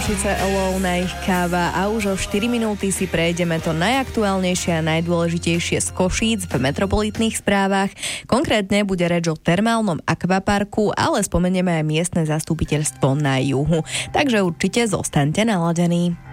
Košice Alone a ich káva a už o 4 minúty si prejdeme to najaktuálnejšie a najdôležitejšie z Košíc v metropolitných správach. Konkrétne bude reč o termálnom akvaparku, ale spomenieme aj miestne zastupiteľstvo na juhu. Takže určite zostaňte naladení.